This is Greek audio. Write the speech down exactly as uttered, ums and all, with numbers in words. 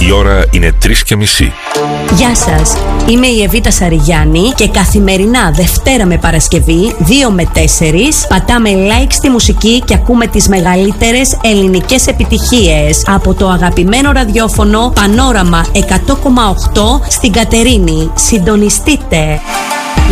Η ώρα είναι τρεις και μισή. Γεια σας, είμαι η Εβίτα Σαριγιάννη και καθημερινά Δευτέρα με Παρασκευή δύο με τέσσερις πατάμε like στη μουσική και ακούμε τις μεγαλύτερες ελληνικές επιτυχίες από το αγαπημένο ραδιόφωνο Πανόραμα εκατό κόμμα οκτώ στην Κατερίνη. Συντονιστείτε!